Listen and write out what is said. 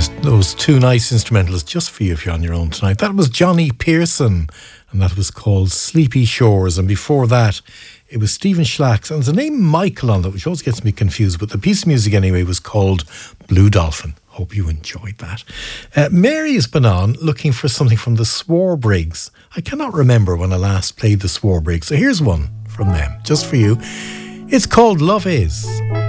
Those two nice instrumentals just for you if you're on your own tonight. That was Johnny Pearson, and that was called Sleepy Shores. And before that, it was Stephen Schlacks, and there's a name Michael on that, which always gets me confused, but the piece of music anyway was called Blue Dolphin. Hope you enjoyed that. Mary has been on looking for something from the Swarbrigs. I cannot remember when I last played the Swarbrigs, so here's one from them, just for you. It's called Love Is.